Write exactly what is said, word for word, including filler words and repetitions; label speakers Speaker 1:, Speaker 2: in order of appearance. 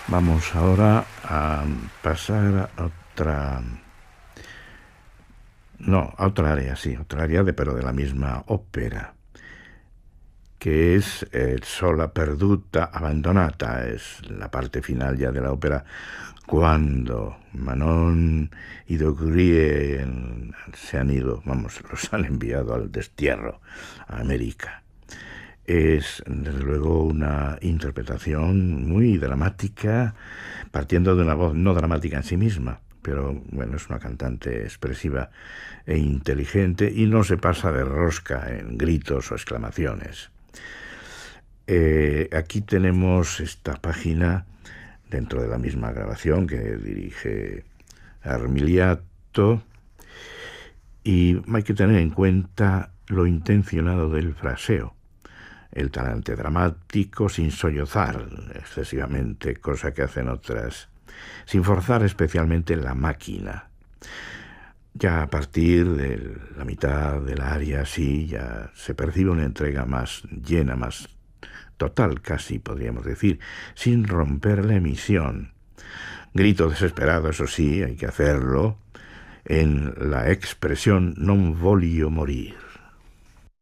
Speaker 1: Vamos ahora a pasar a otra... No, a otra área, sí, otra área, de, pero de la misma ópera, que es el Sola Perduta Abbandonata, es la parte final ya de la ópera, cuando Manon y Dogrie se han ido, vamos, los han enviado al destierro, a América. Es, desde luego, una interpretación muy dramática, partiendo de una voz no dramática en sí misma, pero bueno, es una cantante expresiva e inteligente y no se pasa de rosca en gritos o exclamaciones. Eh, aquí tenemos esta página dentro de la misma grabación que dirige Armiliato, y hay que tener en cuenta lo intencionado del fraseo, el talante dramático sin sollozar excesivamente, cosa que hacen otras, sin forzar especialmente la máquina. Ya a partir de la mitad del aria, sí, ya se percibe una entrega más llena, más total casi, podríamos decir, sin romper la emisión. Grito desesperado, eso sí, hay que hacerlo, en la expresión non voglio morir.